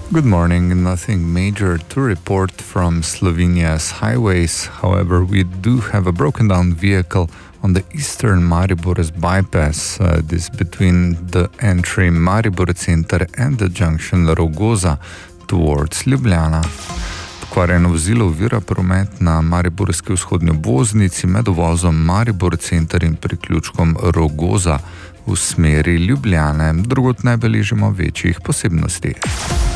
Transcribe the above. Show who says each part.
Speaker 1: Good morning. Nothing major to report from Slovenia's highways. However, we do have a broken down vehicle on the eastern Maribor's bypass. This between the entry Maribor Center and the junction Rogoza towards Ljubljana. Pokvarjeno vozilo ovira promet na mariborski vzhodni obvoznici med uvozom Maribor Center in priključkom Rogoza v smeri Ljubljane. Drugod ne beležimo večjih posebnosti.